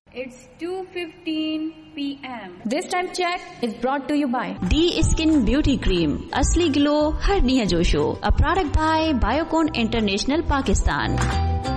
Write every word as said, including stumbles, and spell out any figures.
It's two fifteen p m This time check is brought to you by D Skin Beauty Cream. असली glow हर निया जोशो. A product by Biocon International Pakistan.